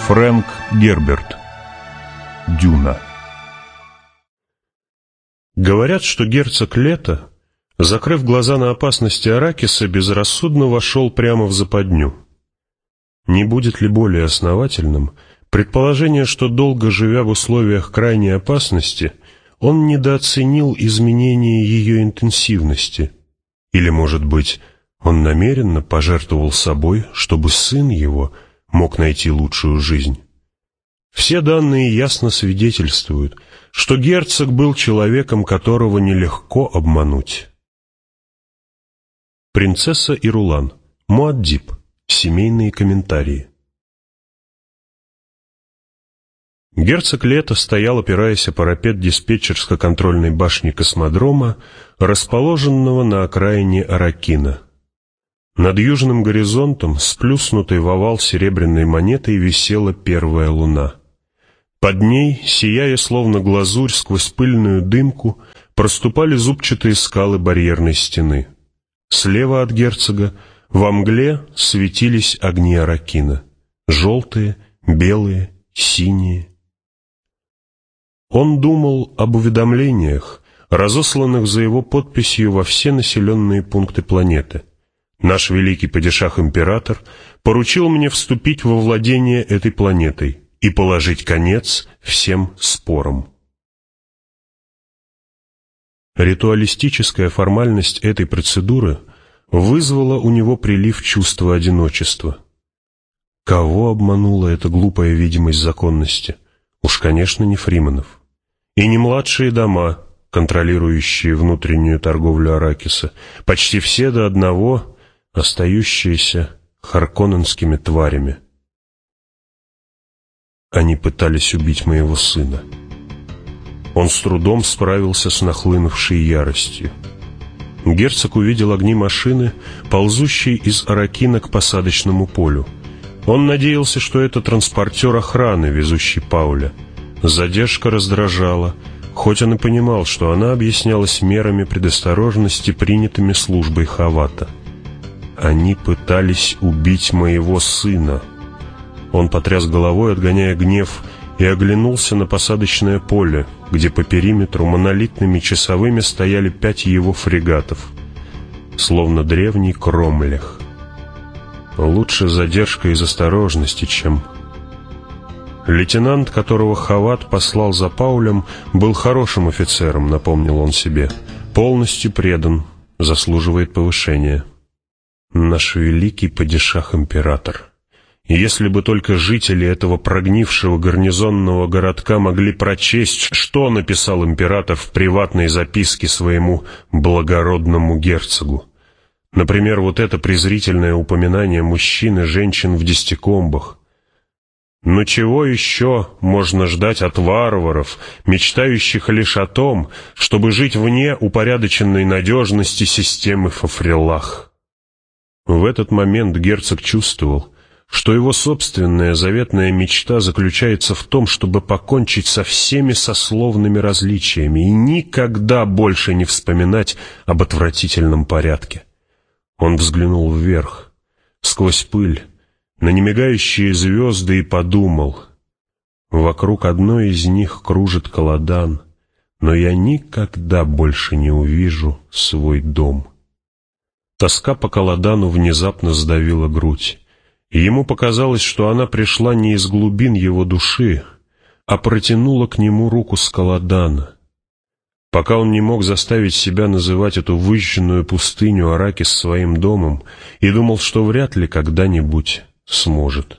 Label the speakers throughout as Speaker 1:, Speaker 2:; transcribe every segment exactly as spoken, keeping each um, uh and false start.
Speaker 1: Фрэнк Герберт. Дюна. Говорят, что герцог Лето, закрыв глаза на опасности Аракиса, безрассудно вошел прямо в западню. Не будет ли более основательным предположение, что, долго живя в условиях крайней опасности, он недооценил изменение ее интенсивности? Или, может быть, он намеренно пожертвовал собой, чтобы сын его мог найти лучшую жизнь? Все данные ясно свидетельствуют, что герцог был человеком, которого нелегко обмануть. Принцесса и Рулан. Муаддиб. Семейные комментарии. Герцог Лето стоял, опираясь о парапет диспетчерско-контрольной башни космодрома, расположенного на окраине Аракина. Над южным горизонтом, сплюснутой в овал серебряной монетой, висела первая луна. Под ней, сияя словно глазурь сквозь пыльную дымку, проступали зубчатые скалы барьерной стены. Слева от герцога во мгле светились огни Аракина. Желтые, белые, синие. Он думал об уведомлениях, разосланных за его подписью во все населенные пункты планеты. Наш великий падишах-император поручил мне вступить во владение этой планетой и положить конец всем спорам. Ритуалистическая формальность этой процедуры вызвала у него прилив чувства одиночества. Кого обманула эта глупая видимость законности? Уж, конечно, не Фриманов. И не младшие дома, контролирующие внутреннюю торговлю Аракиса, почти все до одного остающиеся харконненскими тварями. Они пытались убить моего сына. Он с трудом справился с нахлынувшей яростью. Герцог увидел огни машины, ползущей из Аракина к посадочному полю. Он надеялся, что это транспортер охраны, везущий Пауля. Задержка раздражала, хоть он и понимал, что она объяснялась мерами предосторожности, принятыми службой Хавата. Они пытались убить моего сына. Он потряс головой, отгоняя гнев, и оглянулся на посадочное поле, где по периметру монолитными часовыми стояли пять его фрегатов, словно древний Кромлех. Лучше задержка из осторожности, чем... Лейтенант, которого Хават послал за Паулем, был хорошим офицером, напомнил он себе, полностью предан, заслуживает повышения. Наш великий падишах-император. Если бы только жители этого прогнившего гарнизонного городка могли прочесть, что написал император в приватной записке своему благородному герцогу. Например, вот это презрительное упоминание мужчин и женщин в десятикомбах. Но чего еще можно ждать от варваров, мечтающих лишь о том, чтобы жить вне упорядоченной надежности системы Фафрелах? В этот момент герцог чувствовал, что его собственная заветная мечта заключается в том, чтобы покончить со всеми сословными различиями и никогда больше не вспоминать об отвратительном порядке. Он взглянул вверх, сквозь пыль, на немигающие звезды и подумал: вокруг одной из них кружит Каладан, но я никогда больше не увижу свой дом. Тоска по Каладану внезапно сдавила грудь, и ему показалось, что она пришла не из глубин его души, а протянула к нему руку с Каладана. Пока он не мог заставить себя называть эту выжженную пустыню Аракис своим домом и думал, что вряд ли когда-нибудь сможет.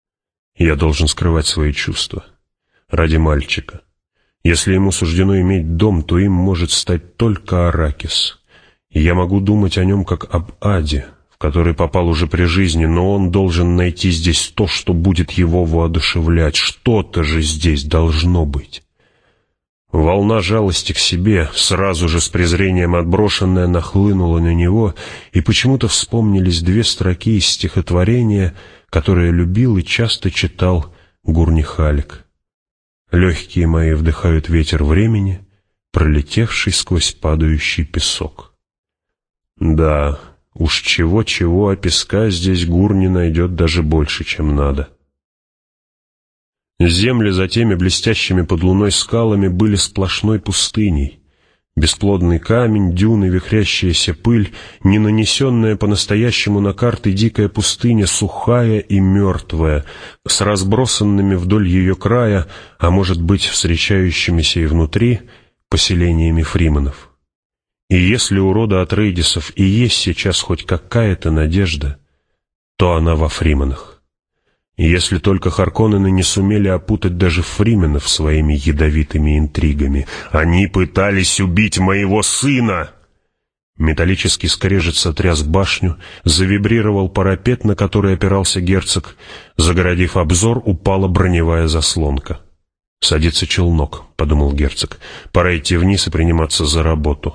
Speaker 1: Я должен скрывать свои чувства ради мальчика. Если ему суждено иметь дом, то им может стать только Аракис. И я могу думать о нем как об аде, в который попал уже при жизни, но он должен найти здесь то, что будет его воодушевлять. Что-то же здесь должно быть. Волна жалости к себе, сразу же с презрением отброшенная, нахлынула на него, и почему-то вспомнились две строки из стихотворения, которое любил и часто читал Гурни Халик. «Легкие мои вдыхают ветер времени, пролетевший сквозь падающий песок». Да, уж чего-чего, а песка здесь Гурни найдет даже больше, чем надо. Земли за теми блестящими под луной скалами были сплошной пустыней. Бесплодный камень, дюны, вихрящаяся пыль, не нанесенная по-настоящему на карты дикая пустыня, сухая и мертвая, с разбросанными вдоль ее края, а может быть, встречающимися и внутри, поселениями фриманов. И если у рода Атрейдисов и есть сейчас хоть какая-то надежда, то она во фриманах. И если только Харконнены не сумели опутать даже фрименов своими ядовитыми интригами. Они пытались убить моего сына! Металлический скрежет сотряс башню, завибрировал парапет, на который опирался герцог. Загородив обзор, упала броневая заслонка. «Садится челнок», — подумал герцог. «Пора идти вниз и приниматься за работу».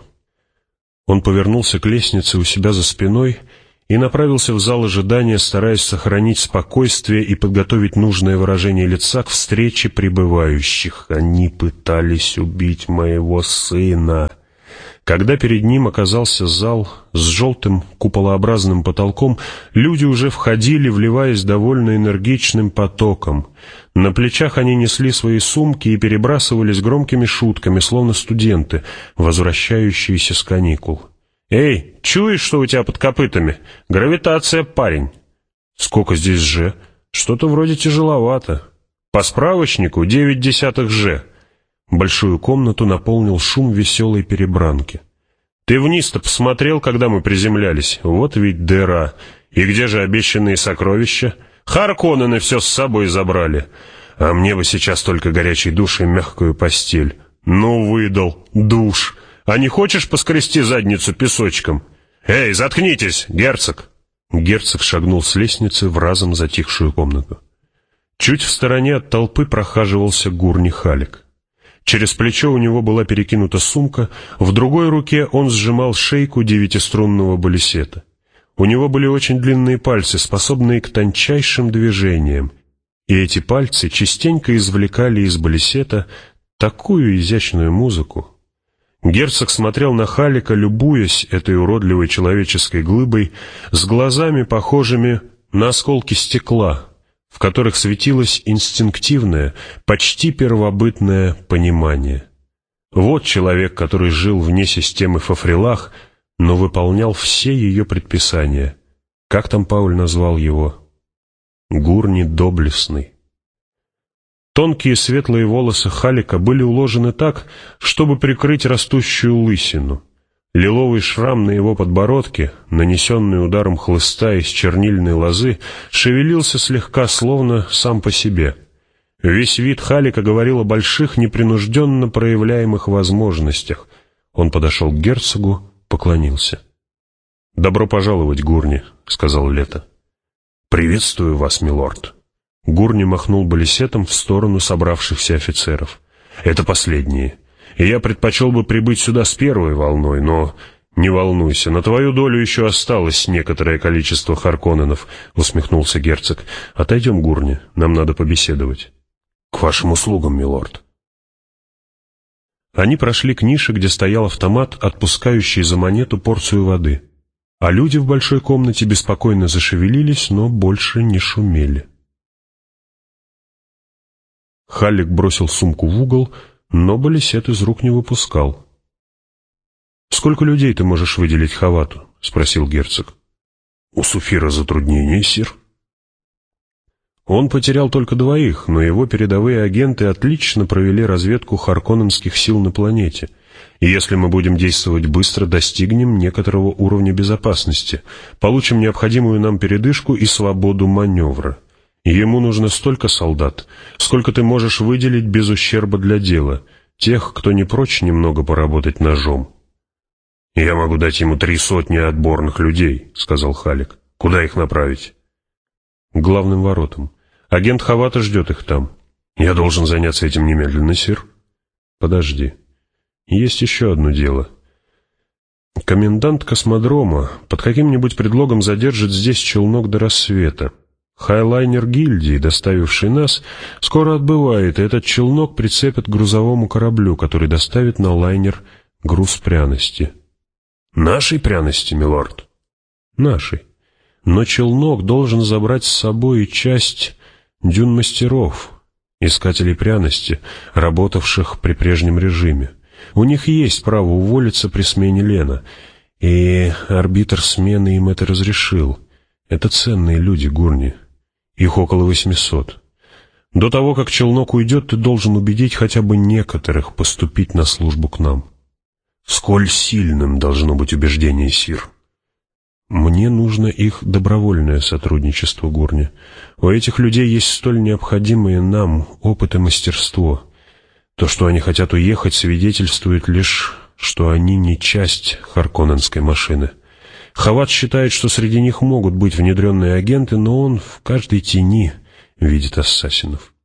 Speaker 1: Он повернулся к лестнице у себя за спиной и направился в зал ожидания, стараясь сохранить спокойствие и подготовить нужное выражение лица к встрече прибывающих. Они пытались убить моего сына. Когда перед ним оказался зал с желтым куполообразным потолком, люди уже входили, вливаясь довольно энергичным потоком. На плечах они несли свои сумки и перебрасывались громкими шутками, словно студенты, возвращающиеся с каникул. «Эй, чуешь, что у тебя под копытами? Гравитация, парень!» «Сколько здесь же? Что-то вроде тяжеловато. По справочнику девять десятых же». Большую комнату наполнил шум веселой перебранки. «Ты вниз-то посмотрел, когда мы приземлялись? Вот ведь дыра. И где же обещанные сокровища? Харконнены все с собой забрали. А мне бы сейчас только горячий душ и мягкую постель. Ну, выдал, душ. А не хочешь поскрести задницу песочком? Эй, заткнитесь, герцог!» Герцог шагнул с лестницы в разом затихшую комнату. Чуть в стороне от толпы прохаживался Гурни Халик. Через плечо у него была перекинута сумка, в другой руке он сжимал шейку девятиструнного балисета. У него были очень длинные пальцы, способные к тончайшим движениям, и эти пальцы частенько извлекали из балисета такую изящную музыку. Герцог смотрел на Халика, любуясь этой уродливой человеческой глыбой, с глазами, похожими на осколки стекла, в которых светилось инстинктивное, почти первобытное понимание. Вот человек, который жил вне системы Фафрилах, но выполнял все ее предписания. Как там Пауль назвал его? Гурни доблестный. Тонкие светлые волосы Халика были уложены так, чтобы прикрыть растущую лысину. Лиловый шрам на его подбородке, нанесенный ударом хлыста из чернильной лозы, шевелился слегка, словно сам по себе. Весь вид Халика говорил о больших, непринужденно проявляемых возможностях. Он подошел к герцогу, поклонился. «Добро пожаловать, Гурни», — сказал Лето. «Приветствую вас, милорд». Гурни махнул балисетом в сторону собравшихся офицеров. «Это последние. И я предпочел бы прибыть сюда с первой волной, но не волнуйся, на твою долю еще осталось некоторое количество Харконненов», — усмехнулся герцог. «Отойдем, Гурни, нам надо побеседовать». «К вашим услугам, милорд». Они прошли к нише, где стоял автомат, отпускающий за монету порцию воды, а люди в большой комнате беспокойно зашевелились, но больше не шумели. Халик бросил сумку в угол, но балисет из рук не выпускал. «Сколько людей ты можешь выделить Хавату?» — спросил герцог. «У Суфира затруднения, сир». Он потерял только двоих, но его передовые агенты отлично провели разведку харконненских сил на планете, и если мы будем действовать быстро, достигнем некоторого уровня безопасности, получим необходимую нам передышку и свободу маневра. Ему нужно столько солдат, сколько ты можешь выделить без ущерба для дела, тех, кто не прочь немного поработать ножом». «Я могу дать ему три сотни отборных людей», — сказал Халик. «Куда их направить?» «К главным воротам. Агент Хавата ждет их там. Я должен заняться этим немедленно, сир». «Подожди. Есть еще одно дело. Комендант космодрома под каким-нибудь предлогом задержит здесь челнок до рассвета. Хайлайнер гильдии, доставивший нас, скоро отбывает, и этот челнок прицепят к грузовому кораблю, который доставит на лайнер груз пряности». «Нашей пряности, милорд?» «Нашей. Но челнок должен забрать с собой и часть дюн-мастеров. искателей пряности, работавших при прежнем режиме. У них есть право уволиться при смене Лена, и арбитр смены им это разрешил. Это ценные люди, Гурни. Их около восьмисот. До того, как челнок уйдет, ты должен убедить хотя бы некоторых поступить на службу к нам. Сколь сильным должно быть убеждение, сир? Мне нужно их добровольное сотрудничество, Гурни. У этих людей есть столь необходимые нам опыт и мастерство. То, что они хотят уехать, свидетельствует лишь, что они не часть харконненской машины. Хават считает, что среди них могут быть внедренные агенты, но он в каждой тени видит ассасинов.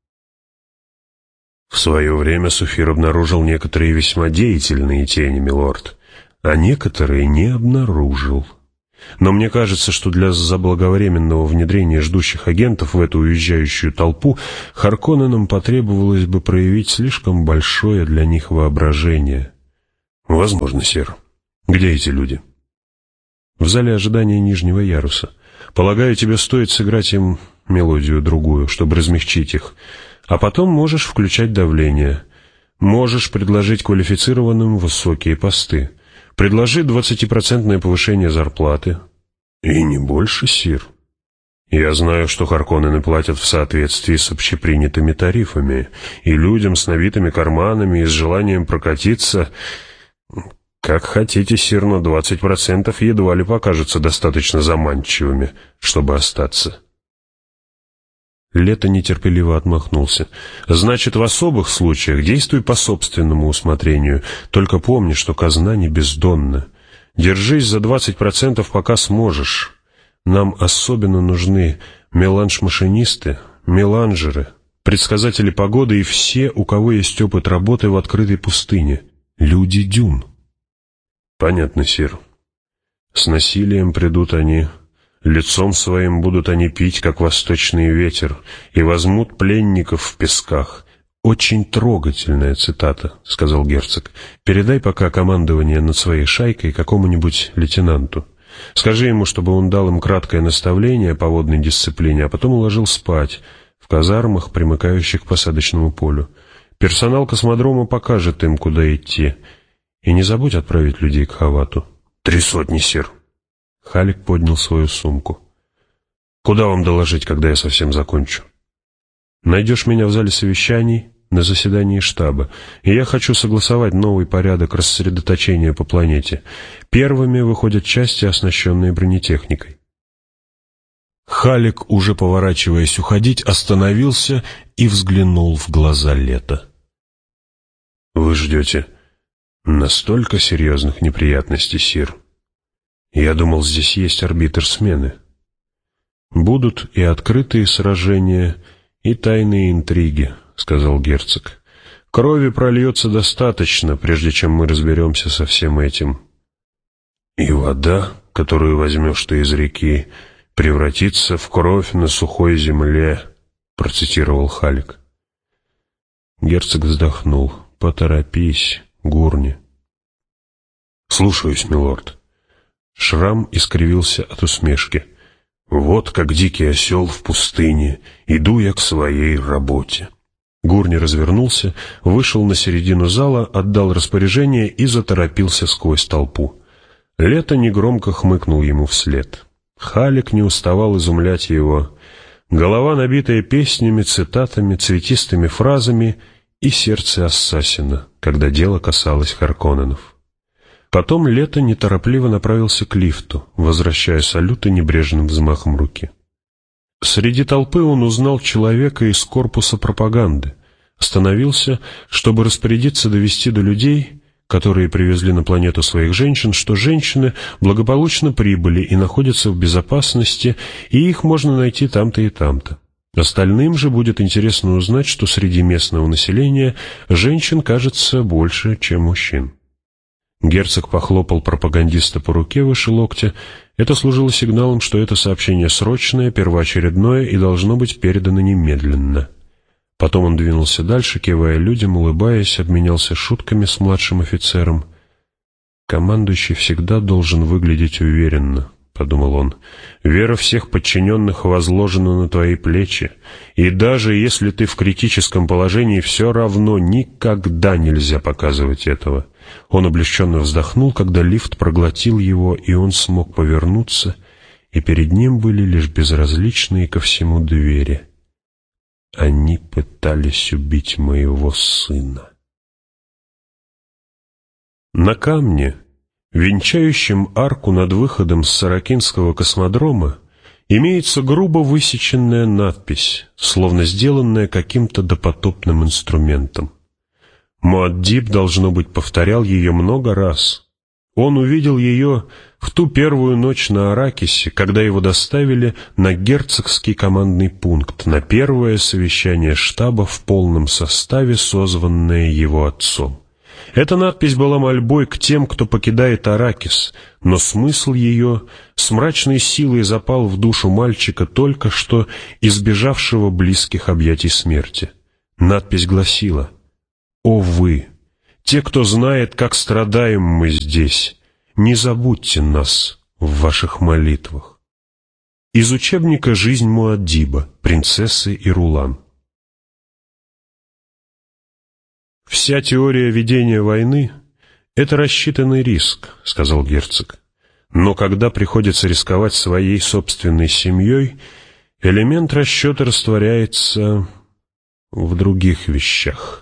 Speaker 1: В свое время Суфир обнаружил некоторые весьма деятельные тени, милорд, а некоторые не обнаружил. Но мне кажется, что для заблаговременного внедрения ждущих агентов в эту уезжающую толпу Харконненам потребовалось бы проявить слишком большое для них воображение. Возможно, сир. Где эти люди? В зале ожидания нижнего яруса. Полагаю, тебе стоит сыграть им мелодию другую, чтобы размягчить их. А потом можешь включать давление. Можешь предложить квалифицированным высокие посты. Предложи двадцатипроцентное повышение зарплаты. И не больше, сир. Я знаю, что Харконнены платят в соответствии с общепринятыми тарифами, и людям с набитыми карманами и с желанием прокатиться... Как хотите, сир, но двадцать процентов едва ли покажутся достаточно заманчивыми, чтобы остаться. Лето нетерпеливо отмахнулся. Значит, в особых случаях действуй по собственному усмотрению, только помни, что казна не бездонна. Держись за двадцать процентов, пока сможешь. Нам особенно нужны меланж-машинисты, меланжеры, предсказатели погоды и все, у кого есть опыт работы в открытой пустыне. Люди дюн. Понятно, сир. С насилием придут они, лицом своим будут они пить, как восточный ветер, и возьмут пленников в песках. Очень трогательная цитата, — сказал герцог. Передай пока командование над своей шайкой какому-нибудь лейтенанту. Скажи ему, чтобы он дал им краткое наставление по водной дисциплине, а потом уложил спать в казармах, примыкающих к посадочному полю. Персонал космодрома покажет им, куда идти. И не забудь отправить людей к Хавату. Три сотни, сир. Халик поднял свою сумку. Куда вам доложить, когда я совсем закончу? Найдешь меня в зале совещаний на заседании штаба, и я хочу согласовать новый порядок рассредоточения по планете. Первыми выходят части, оснащенные бронетехникой. Халик, уже поворачиваясь уходить, остановился и взглянул в глаза Лета. Вы ждете настолько серьезных неприятностей, сир? Я думал, здесь есть арбитр смены. Будут и открытые сражения, и тайные интриги, — сказал герцог. Крови прольется достаточно, прежде чем мы разберемся со всем этим. И вода, которую возьмешь ты из реки, превратится в кровь на сухой земле, — процитировал Халик. Герцог вздохнул. Поторопись, Гурни. Слушаюсь, милорд. Шрам искривился от усмешки. Вот как дикий осел в пустыне, иду я к своей работе. Гурни развернулся, вышел на середину зала, отдал распоряжение и заторопился сквозь толпу. Лето негромко хмыкнул ему вслед. Халик не уставал изумлять его. Голова, набитая песнями, цитатами, цветистыми фразами, и сердце ассасина, когда дело касалось Харконненов. Потом Лето неторопливо направился к лифту, возвращая салюты небрежным взмахом руки. Среди толпы он узнал человека из корпуса пропаганды, остановился, чтобы распорядиться довести до людей, которые привезли на планету своих женщин, что женщины благополучно прибыли и находятся в безопасности, и их можно найти там-то и там-то. Остальным же будет интересно узнать, что среди местного населения женщин, кажется, больше, чем мужчин. Герцог похлопал пропагандиста по руке выше локтя. Это служило сигналом, что это сообщение срочное, первоочередное и должно быть передано немедленно. Потом он двинулся дальше, кивая людям, улыбаясь, обменялся шутками с младшим офицером. «Командующий всегда должен выглядеть уверенно», — подумал он, — «вера всех подчиненных возложена на твои плечи, и даже если ты в критическом положении, все равно никогда нельзя показывать этого». Он облегченно вздохнул, когда лифт проглотил его, и он смог повернуться, и перед ним были лишь безразличные ко всему двери. Они пытались убить моего сына. На камне, венчающем арку над выходом с Сорокинского космодрома, имеется грубо высеченная надпись, словно сделанная каким-то допотопным инструментом. Муаддиб, должно быть, повторял ее много раз. Он увидел ее в ту первую ночь на Аракисе, когда его доставили на герцогский командный пункт, на первое совещание штаба в полном составе, созванное его отцом. Эта надпись была мольбой к тем, кто покидает Аракис, но смысл ее с мрачной силой запал в душу мальчика, только что избежавшего близких объятий смерти. Надпись гласила: «О вы, те, кто знает, как страдаем мы здесь, не забудьте нас в ваших молитвах». Из учебника «Жизнь Муаддиба. Принцессы и Рулан». «Вся теория ведения войны — это рассчитанный риск», — сказал герцог. «Но когда приходится рисковать своей собственной семьей, элемент расчета растворяется в других вещах».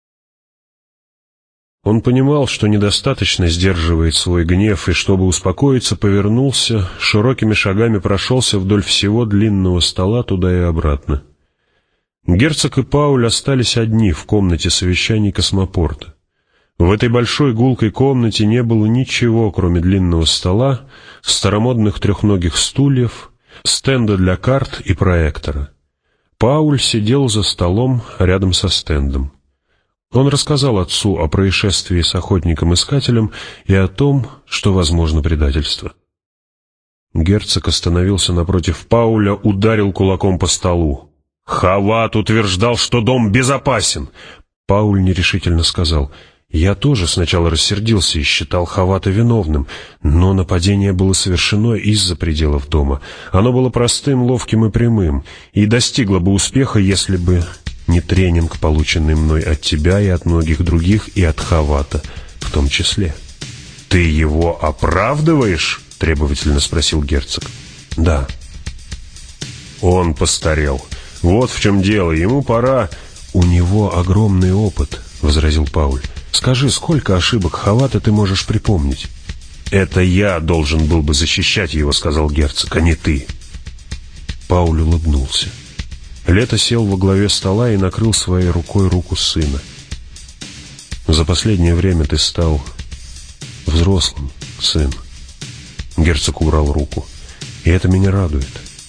Speaker 1: Он понимал, что недостаточно сдерживает свой гнев, и, чтобы успокоиться, повернулся, широкими шагами прошелся вдоль всего длинного стола туда и обратно. Герцог и Пауль остались одни в комнате совещаний космопорта. В этой большой гулкой комнате не было ничего, кроме длинного стола, старомодных трехногих стульев, стенда для карт и проектора. Пауль сидел за столом рядом со стендом. Он рассказал отцу о происшествии с охотником-искателем и о том, что возможно предательство. Герцог остановился напротив Пауля, ударил кулаком по столу. «Хават утверждал, что дом безопасен!» Пауль нерешительно сказал: «Я тоже сначала рассердился и считал Хавата виновным, но нападение было совершено из-за пределов дома. Оно было простым, ловким и прямым, и достигло бы успеха, если бы не тренинг, полученный мной от тебя и от многих других, и от Хавата в том числе». «Ты его оправдываешь?» — требовательно спросил герцог. «Да». «Он постарел. Вот в чем дело, ему пора...» «У него огромный опыт», — возразил Пауль. «Скажи, сколько ошибок Хавата ты можешь припомнить?» «Это я должен был бы защищать его», — сказал герцог, — «а не ты». Пауль улыбнулся. Лето сел во главе стола и накрыл своей рукой руку сына. «За последнее время ты стал взрослым, сын». Герцог убрал руку. «И это меня радует».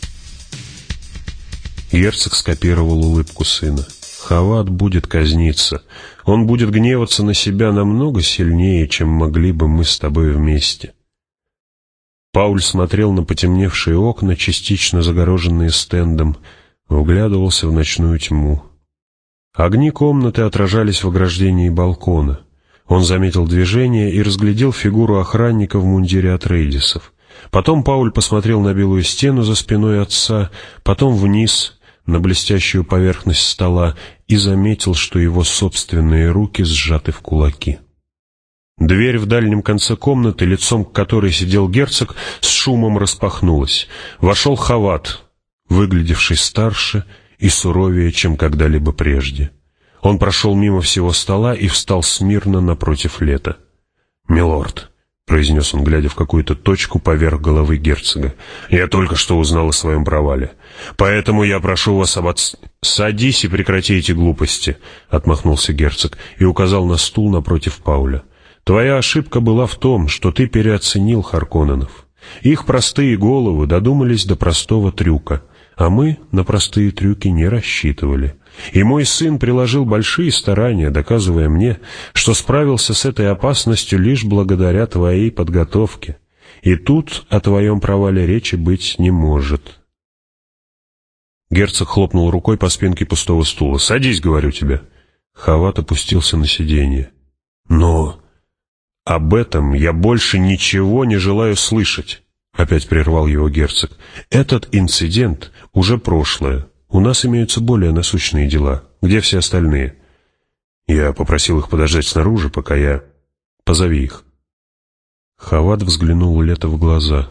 Speaker 1: Герцог скопировал улыбку сына. «Хават будет казниться. Он будет гневаться на себя намного сильнее, чем могли бы мы с тобой вместе». Пауль смотрел на потемневшие окна, частично загороженные стендом, вглядывался в ночную тьму. Огни комнаты отражались в ограждении балкона. Он заметил движение и разглядел фигуру охранника в мундире Атрейдисов. Потом Пауль посмотрел на белую стену за спиной отца, потом вниз, на блестящую поверхность стола, и заметил, что его собственные руки сжаты в кулаки. Дверь в дальнем конце комнаты, лицом к которой сидел герцог, с шумом распахнулась. Вошел Хават, выглядевший старше и суровее, чем когда-либо прежде. Он прошел мимо всего стола и встал смирно напротив Лета. «Милорд», — произнес он, глядя в какую-то точку поверх головы герцога, — «я только что узнал о своем провале. Поэтому я прошу вас об отс...» «Садись и прекрати эти глупости», — отмахнулся герцог и указал на стул напротив Пауля. «Твоя ошибка была в том, что ты переоценил Харконненов. Их простые головы додумались до простого трюка, а мы на простые трюки не рассчитывали. И мой сын приложил большие старания, доказывая мне, что справился с этой опасностью лишь благодаря твоей подготовке. И тут о твоем провале речи быть не может». Герцог хлопнул рукой по спинке пустого стула. «Садись, говорю тебе». Хават опустился на сиденье. «Но об этом я больше ничего не желаю слышать», Опять прервал его герцог. «Этот инцидент уже прошлое. У нас имеются более насущные дела. Где все остальные?» «Я попросил их подождать снаружи, пока я... Позови их». Хават взглянул Лето в глаза.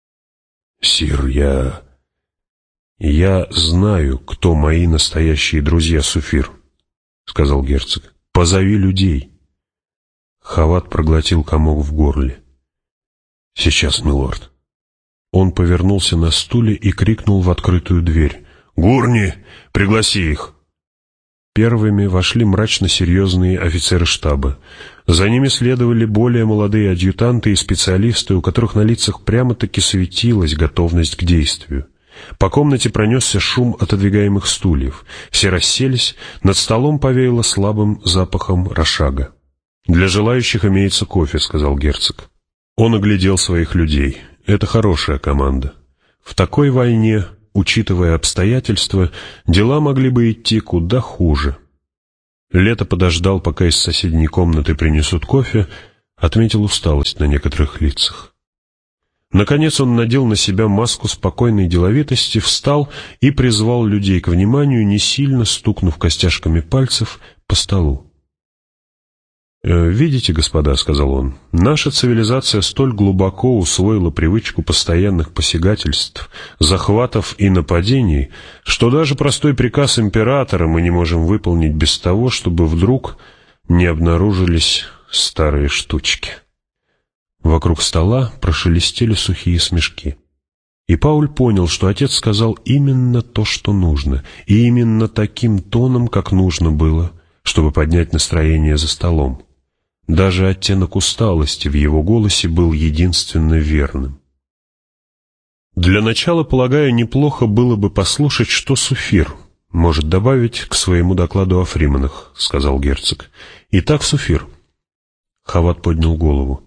Speaker 1: «Сир, я... я знаю, кто мои настоящие друзья, Суфир», — сказал герцог. «Позови людей». Хават проглотил комок в горле. «Сейчас, милорд». Он повернулся на стуле и крикнул в открытую дверь. «Гурни, пригласи их!» Первыми вошли мрачно-серьезные офицеры штаба. За ними следовали более молодые адъютанты и специалисты, у которых на лицах прямо-таки светилась готовность к действию. По комнате пронесся шум отодвигаемых стульев. Все расселись, над столом повеяло слабым запахом рошага. «Для желающих имеется кофе», — сказал герцог. Он оглядел своих людей. «Это хорошая команда. В такой войне, учитывая обстоятельства, дела могли бы идти куда хуже». Лето подождал, пока из соседней комнаты принесут кофе, отметил усталость на некоторых лицах. Наконец он надел на себя маску спокойной деловитости, встал и призвал людей к вниманию, не сильно стукнув костяшками пальцев по столу. «Видите, господа, — сказал он, — наша цивилизация столь глубоко усвоила привычку постоянных посягательств, захватов и нападений, что даже простой приказ императора мы не можем выполнить без того, чтобы вдруг не обнаружились старые штучки». Вокруг стола прошелестели сухие смешки. И Пауль понял, что отец сказал именно то, что нужно, и именно таким тоном, как нужно было, чтобы поднять настроение за столом. Даже оттенок усталости в его голосе был единственно верным. «Для начала, полагаю, неплохо было бы послушать, что Суфир может добавить к своему докладу о Фриманах», — сказал герцог. «Итак, Суфир». Хават поднял голову.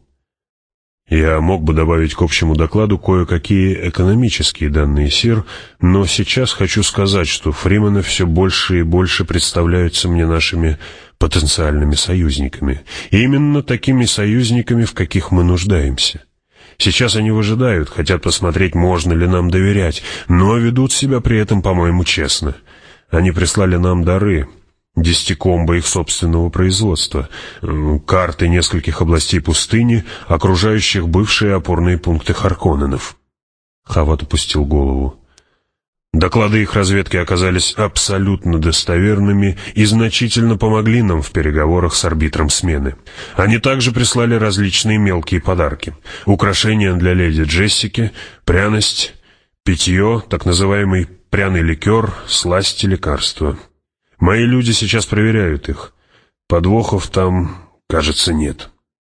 Speaker 1: «Я мог бы добавить к общему докладу кое-какие экономические данные, сир, но сейчас хочу сказать, что Фримены все больше и больше представляются мне нашими потенциальными союзниками. И именно такими союзниками, в каких мы нуждаемся. Сейчас они выжидают, хотят посмотреть, можно ли нам доверять, но ведут себя при этом, по-моему, честно. Они прислали нам дары». Десятикомба их собственного производства, карты нескольких областей пустыни, окружающих бывшие опорные пункты Харконненов. Хават опустил голову. Доклады их разведки оказались абсолютно достоверными и значительно помогли нам в переговорах с арбитром смены. Они также прислали различные мелкие подарки. Украшения для леди Джессики, пряность, питье, так называемый пряный ликер, сласти, лекарства. Мои люди сейчас проверяют их. Подвохов там, кажется, нет.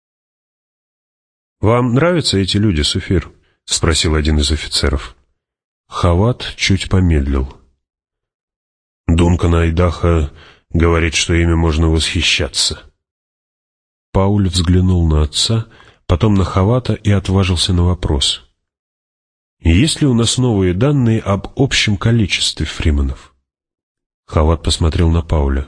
Speaker 1: «Вам нравятся эти люди, Суфир?» — спросил один из офицеров. Хават чуть помедлил. «Дункан Айдаха говорит, что ими можно восхищаться». Пауль взглянул на отца, потом на Хавата и отважился на вопрос. «Есть ли у нас новые данные об общем количестве фрименов?» Хават посмотрел на Пауля.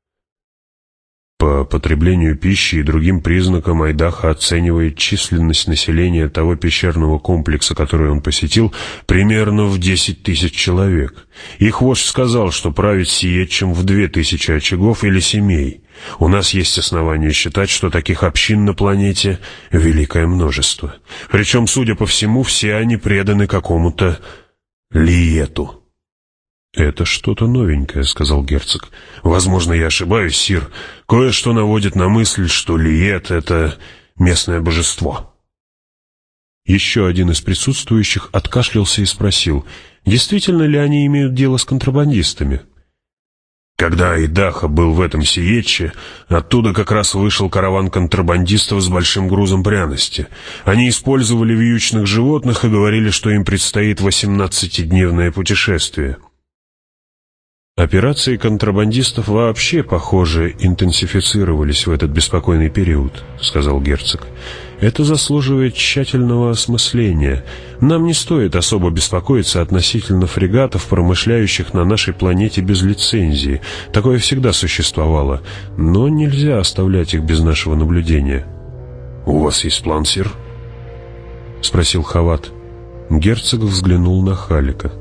Speaker 1: По потреблению пищи и другим признакам Айдаха оценивает численность населения того пещерного комплекса, который он посетил, примерно в десять тысяч человек. Их вождь сказал, что правит Сиетчем в две тысячи очагов или семей. У нас есть основания считать, что таких общин на планете великое множество. Причем, судя по всему, все они преданы какому-то Лиету. «Это что-то новенькое», — сказал герцог. «Возможно, я ошибаюсь, сир. Кое-что наводит на мысль, что Лиет — это местное божество». Еще один из присутствующих откашлялся и спросил, действительно ли они имеют дело с контрабандистами. «Когда Айдаха был в этом Сиетче, оттуда как раз вышел караван контрабандистов с большим грузом пряности. Они использовали вьючных животных и говорили, что им предстоит восемнадцатидневное путешествие». Операции контрабандистов вообще, похоже, интенсифицировались в этот беспокойный период, — сказал герцог. Это заслуживает тщательного осмысления. Нам не стоит особо беспокоиться относительно фрегатов, промышляющих на нашей планете без лицензии. Такое всегда существовало, но нельзя оставлять их без нашего наблюдения. — У вас есть план, сир? — спросил Хават. Герцог взглянул на Халлека.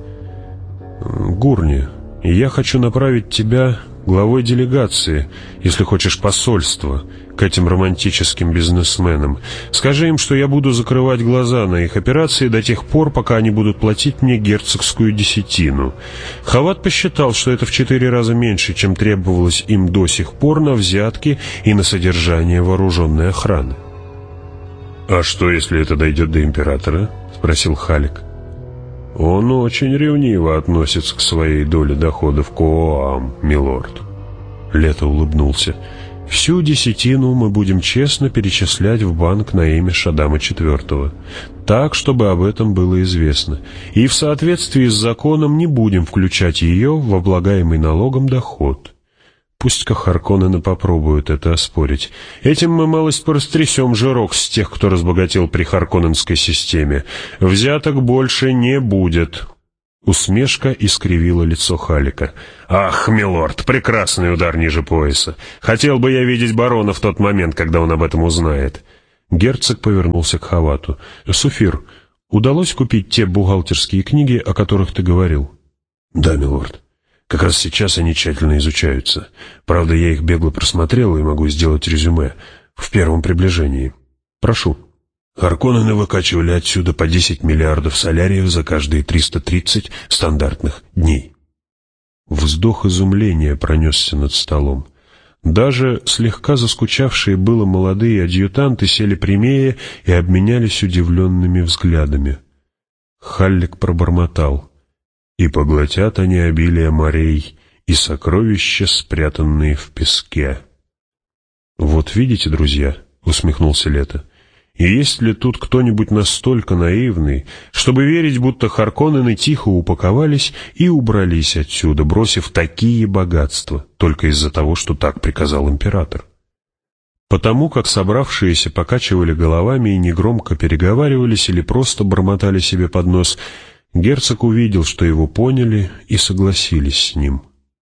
Speaker 1: «Гурни, я хочу направить тебя главой делегации, если хочешь посольства, к этим романтическим бизнесменам. Скажи им, что я буду закрывать глаза на их операции до тех пор, пока они будут платить мне герцогскую десятину». Хават посчитал, что это в четыре раза меньше, чем требовалось им до сих пор на взятки и на содержание вооруженной охраны. «А что, если это дойдет до императора?» — спросил Халлек. «Он очень ревниво относится к своей доле доходов Кооам, милорд». Лето улыбнулся. «Всю десятину мы будем честно перечислять в банк на имя Шаддама четвёртого, так, чтобы об этом было известно, и в соответствии с законом не будем включать ее в облагаемый налогом доход. Пусть-ка Харконнены попробуют это оспорить. Этим мы малость порастрясем жирок с тех, кто разбогател при Харконненской системе. Взяток больше не будет». Усмешка искривила лицо Халлека. «Ах, милорд, прекрасный удар ниже пояса. Хотел бы я видеть барона в тот момент, когда он об этом узнает». Герцог повернулся к Хавату. «Суфир, удалось купить те бухгалтерские книги, о которых ты говорил?» «Да, милорд. Как раз сейчас они тщательно изучаются. Правда, я их бегло просмотрел и могу сделать резюме в первом приближении. Прошу». Харконнены выкачивали отсюда по десять миллиардов соляриев за каждые триста тридцать стандартных дней. Вздох изумления пронесся над столом. Даже слегка заскучавшие было молодые адъютанты сели прямее и обменялись удивленными взглядами. Халлек пробормотал: «И поглотят они обилие морей и сокровища, спрятанные в песке». «Вот видите, друзья», — усмехнулся Лето, — «и есть ли тут кто-нибудь настолько наивный, чтобы верить, будто Харконнены тихо упаковались и убрались отсюда, бросив такие богатства, только из-за того, что так приказал император?» Потому как собравшиеся покачивали головами и негромко переговаривались или просто бормотали себе под нос, герцог увидел, что его поняли и согласились с ним.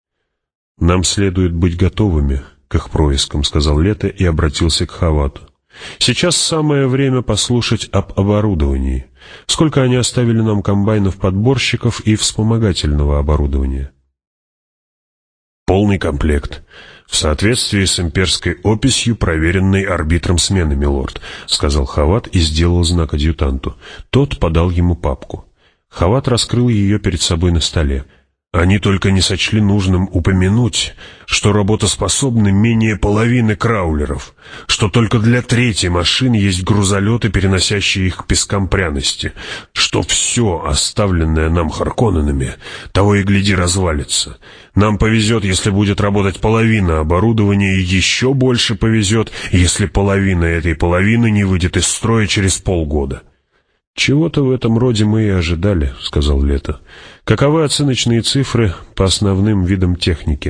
Speaker 1: «Нам следует быть готовыми к их проискам», — сказал Лето и обратился к Хавату. «Сейчас самое время послушать об оборудовании. Сколько они оставили нам комбайнов-подборщиков и вспомогательного оборудования?» «Полный комплект, в соответствии с имперской описью, проверенной арбитром смены, милорд», — сказал Хават и сделал знак адъютанту. Тот подал ему папку. Хават раскрыл ее перед собой на столе. «Они только не сочли нужным упомянуть, что работоспособны менее половины краулеров, что только для третьей машины есть грузолеты, переносящие их к пескам пряности, что все, оставленное нам Харконненами, того и гляди развалится. Нам повезет, если будет работать половина оборудования, и еще больше повезет, если половина этой половины не выйдет из строя через полгода». «Чего-то в этом роде мы и ожидали», — сказал Лето. «Каковы оценочные цифры по основным видам техники?»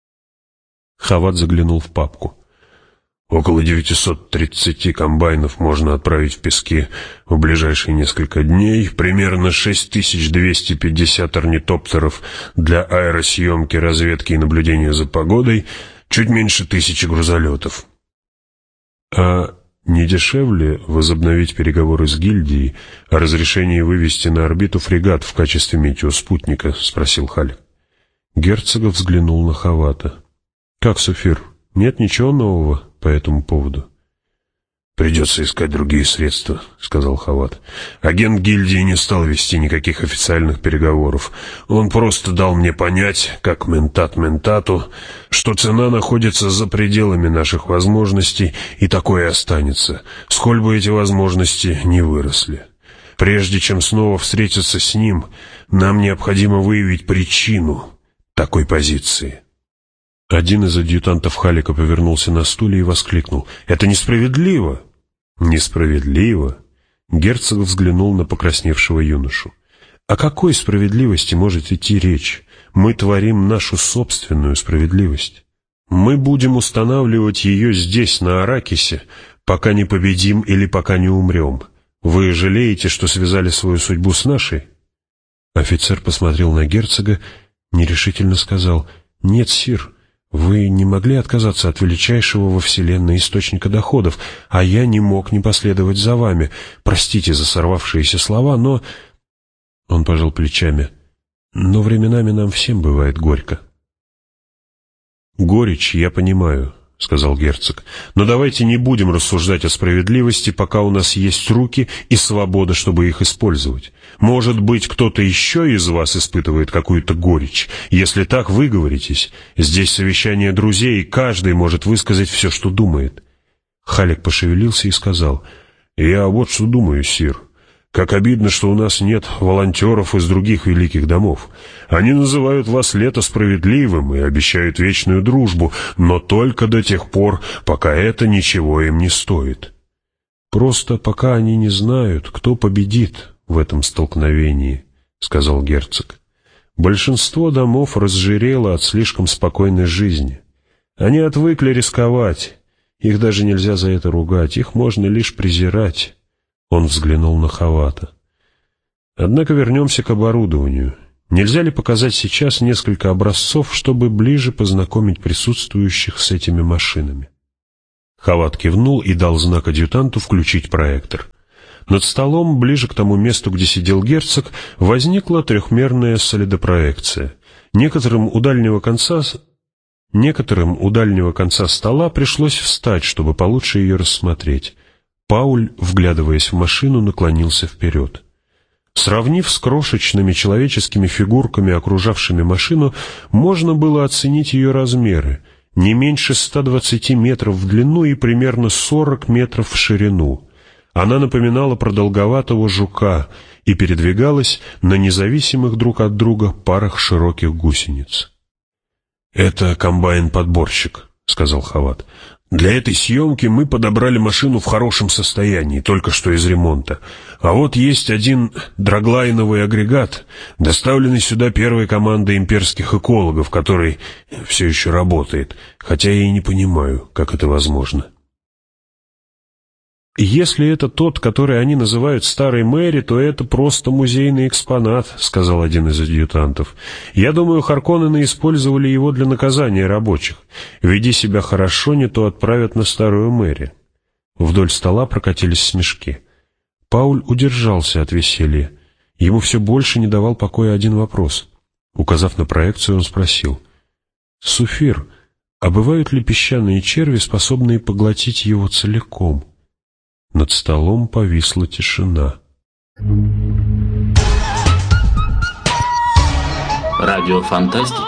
Speaker 1: Хават заглянул в папку. «Около девятисот тридцати комбайнов можно отправить в пески в ближайшие несколько дней, примерно шесть тысяч двести пятьдесят орнитоптеров для аэросъемки, разведки и наблюдения за погодой, чуть меньше тысячи грузолетов». «А не дешевле возобновить переговоры с гильдией о разрешении вывести на орбиту фрегат в качестве метеоспутника?» — спросил Халлек. Герцог взглянул на Хавата. «Как, Суфир, нет ничего нового по этому поводу?» «Придется искать другие средства», — сказал Хават. «Агент гильдии не стал вести никаких официальных переговоров. Он просто дал мне понять, как ментат ментату, что цена находится за пределами наших возможностей, и такое и останется, сколь бы эти возможности не выросли. Прежде чем снова встретиться с ним, нам необходимо выявить причину такой позиции». Один из адъютантов Халлека повернулся на стуле и воскликнул: «Это несправедливо!» «Несправедливо?» Герцог взглянул на покрасневшего юношу. «О какой справедливости может идти речь? Мы творим нашу собственную справедливость. Мы будем устанавливать ее здесь, на Аракисе, пока не победим или пока не умрем. Вы жалеете, что связали свою судьбу с нашей?» Офицер посмотрел на герцога, нерешительно сказал: «Нет, сир, вы не могли отказаться от величайшего во вселенной источника доходов, а я не мог не последовать за вами. Простите за сорвавшиеся слова, но Он пожал плечами. «Но временами нам всем бывает горько». «Горечь я понимаю», — сказал герцог. «Но давайте не будем рассуждать о справедливости, пока у нас есть руки и свобода, чтобы их использовать. Может быть, кто-то еще из вас испытывает какую-то горечь. Если так, выговоритесь. Здесь совещание друзей, и каждый может высказать все, что думает». Халек пошевелился и сказал: «Я вот что думаю, сир. Как обидно, что у нас нет волонтеров из других великих домов. Они называют вас лето справедливым и обещают вечную дружбу, но только до тех пор, пока это ничего им не стоит. Просто пока они не знают, кто победит в этом столкновении», — сказал герцог. «Большинство домов разжирело от слишком спокойной жизни. Они отвыкли рисковать. Их даже нельзя за это ругать, их можно лишь презирать». Он взглянул на Хавата. «Однако вернемся к оборудованию. Нельзя ли показать сейчас несколько образцов, чтобы ближе познакомить присутствующих с этими машинами?» Хават кивнул и дал знак адъютанту включить проектор. Над столом, ближе к тому месту, где сидел герцог, возникла трехмерная солидопроекция. Некоторым у дальнего конца... Некоторым у дальнего конца стола пришлось встать, чтобы получше ее рассмотреть. Пауль, вглядываясь в машину, наклонился вперед. Сравнив с крошечными человеческими фигурками, окружавшими машину, можно было оценить ее размеры — не меньше ста двадцати метров в длину и примерно сорок метров в ширину. Она напоминала продолговатого жука и передвигалась на независимых друг от друга парах широких гусениц. «Это комбайн-подборщик», — сказал Хават. «Для этой съемки мы подобрали машину в хорошем состоянии, только что из ремонта. А вот есть один драглайновый агрегат, доставленный сюда первой командой имперских экологов, который все еще работает, хотя я и не понимаю, как это возможно». «Если это тот, который они называют Старой Мэри, то это просто музейный экспонат», — сказал один из адъютантов. «Я думаю, Харконнены использовали его для наказания рабочих. Веди себя хорошо, не то отправят на Старую Мэри». Вдоль стола прокатились смешки. Пауль удержался от веселья. Ему все больше не давал покоя один вопрос. Указав на проекцию, он спросил: «Суфир, а бывают ли песчаные черви, способные поглотить его целиком?» Над столом повисла тишина.
Speaker 2: Радиофантастика.